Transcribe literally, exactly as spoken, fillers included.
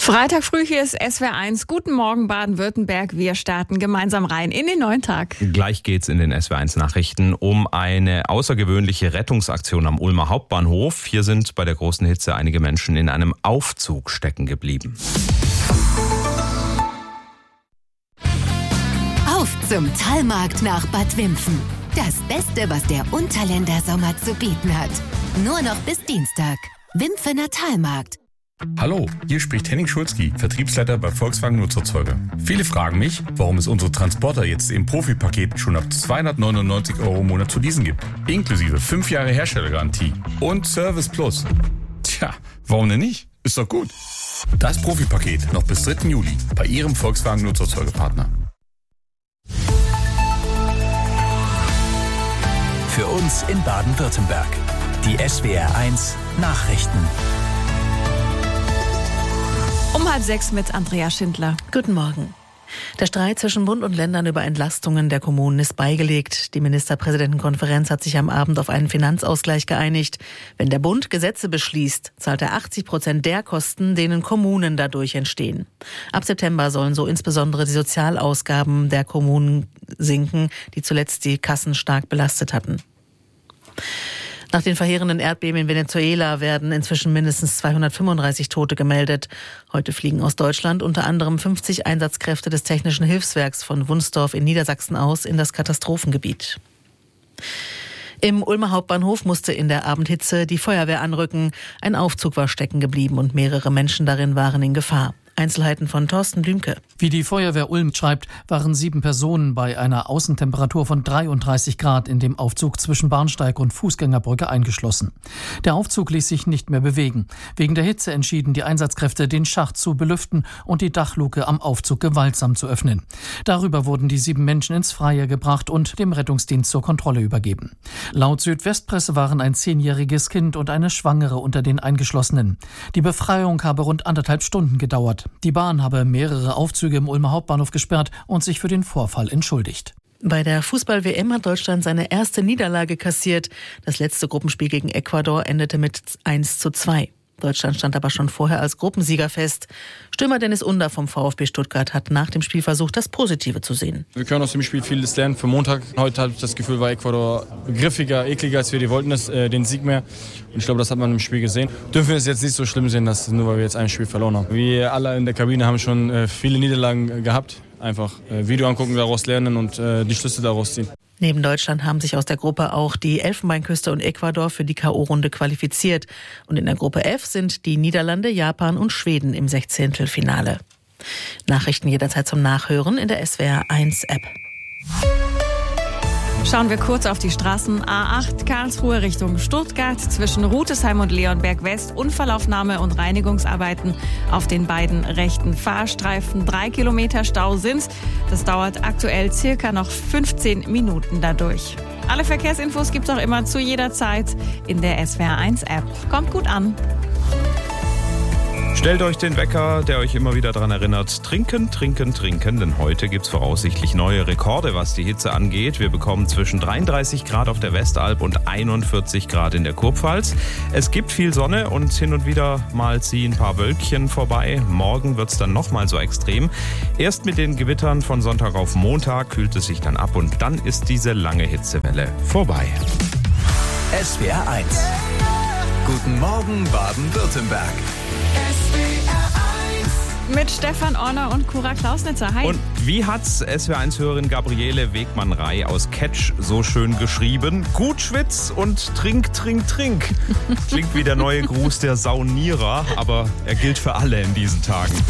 Freitag früh, hier ist S W R eins. Guten Morgen Baden-Württemberg. Wir starten gemeinsam rein in den neuen Tag. Gleich geht's in den S W R eins Nachrichten um eine außergewöhnliche Rettungsaktion am Ulmer Hauptbahnhof. Hier sind bei der großen Hitze einige Menschen in einem Aufzug stecken geblieben. Auf zum Talmarkt nach Bad Wimpfen. Das Beste, was der Unterländer Sommer zu bieten hat. Nur noch bis Dienstag. Wimpfener Talmarkt. Hallo, hier spricht Henning Schulzki, Vertriebsleiter bei Volkswagen Nutzerzeuger. Viele fragen mich, warum es unsere Transporter jetzt im Profi-Paket schon ab zweihundertneunundneunzig Euro im Monat zu leasen gibt. Inklusive fünf Jahre Herstellergarantie und Service Plus. Tja, warum denn nicht? Ist doch gut. Das Profi-Paket noch bis dritten Juli bei Ihrem Volkswagen Nutzerzeugerpartner. Für uns in Baden-Württemberg. Die S W R eins Nachrichten. Um halb sechs mit Andrea Schindler. Guten Morgen. Der Streit zwischen Bund und Ländern über Entlastungen der Kommunen ist beigelegt. Die Ministerpräsidentenkonferenz hat sich am Abend auf einen Finanzausgleich geeinigt. Wenn der Bund Gesetze beschließt, zahlt er achtzig Prozent der Kosten, denen Kommunen dadurch entstehen. Ab September sollen so insbesondere die Sozialausgaben der Kommunen sinken, die zuletzt die Kassen stark belastet hatten. Nach den verheerenden Erdbeben in Venezuela werden inzwischen mindestens zweihundertfünfunddreißig Tote gemeldet. Heute fliegen aus Deutschland unter anderem fünfzig Einsatzkräfte des Technischen Hilfswerks von Wunsdorf in Niedersachsen aus in das Katastrophengebiet. Im Ulmer Hauptbahnhof musste in der Abendhitze die Feuerwehr anrücken. Ein Aufzug war stecken geblieben und mehrere Menschen darin waren in Gefahr. Einzelheiten von Thorsten Blümke. Wie die Feuerwehr Ulm schreibt, waren sieben Personen bei einer Außentemperatur von dreiunddreißig Grad in dem Aufzug zwischen Bahnsteig und Fußgängerbrücke eingeschlossen. Der Aufzug ließ sich nicht mehr bewegen. Wegen der Hitze entschieden die Einsatzkräfte, den Schacht zu belüften und die Dachluke am Aufzug gewaltsam zu öffnen. Darüber wurden die sieben Menschen ins Freie gebracht und dem Rettungsdienst zur Kontrolle übergeben. Laut Südwestpresse waren ein zehnjähriges Kind und eine Schwangere unter den Eingeschlossenen. Die Befreiung habe rund anderthalb Stunden gedauert. Die Bahn habe mehrere Aufzüge im Ulmer Hauptbahnhof gesperrt und sich für den Vorfall entschuldigt. Bei der Fußball-W M hat Deutschland seine erste Niederlage kassiert. Das letzte Gruppenspiel gegen Ecuador endete mit eins zu zwei. Deutschland stand aber schon vorher als Gruppensieger fest. Stürmer Dennis Under vom VfB Stuttgart hat nach dem Spiel versucht, das Positive zu sehen. Wir können aus dem Spiel vieles lernen für Montag. Heute habe ich das Gefühl, war Ecuador griffiger, ekliger als wir. Die wollten das, äh, den Sieg mehr. Und ich glaube, das hat man im Spiel gesehen. Dürfen wir es jetzt nicht so schlimm sehen, dass nur weil wir jetzt ein Spiel verloren haben. Wir alle in der Kabine haben schon äh, viele Niederlagen gehabt. Einfach äh, Video angucken, daraus lernen und äh, die Schlüsse daraus ziehen. Neben Deutschland haben sich aus der Gruppe auch die Elfenbeinküste und Ecuador für die K O-Runde qualifiziert. Und in der Gruppe F sind die Niederlande, Japan und Schweden im Sechzehntelfinale. Nachrichten jederzeit zum Nachhören in der S W R eins App. Schauen wir kurz auf die Straßen. A acht Karlsruhe Richtung Stuttgart zwischen Rutesheim und Leonberg West. Unfallaufnahme und Reinigungsarbeiten auf den beiden rechten Fahrstreifen. Drei Kilometer Stau sind's. Das dauert aktuell circa noch fünfzehn Minuten dadurch. Alle Verkehrsinfos gibt's auch immer zu jeder Zeit in der S W R eins App. Kommt gut an. Stellt euch den Wecker, der euch immer wieder daran erinnert, trinken, trinken, trinken, denn heute gibt es voraussichtlich neue Rekorde, was die Hitze angeht. Wir bekommen zwischen dreiunddreißig Grad auf der Westalb und einundvierzig Grad in der Kurpfalz. Es gibt viel Sonne und hin und wieder mal ziehen ein paar Wölkchen vorbei. Morgen wird es dann nochmal so extrem. Erst mit den Gewittern von Sonntag auf Montag kühlt es sich dann ab und dann ist diese lange Hitzewelle vorbei. S W R eins. Guten Morgen Baden-Württemberg. Mit Stefan Orner und Cura Klausnitzer. Hi. Und wie hat's S W R eins-Hörerin Gabriele Wegmann-Rey aus Ketsch so schön geschrieben? Gut schwitz und trink, trink, trink. Klingt wie der neue Gruß der Saunierer, aber er gilt für alle in diesen Tagen.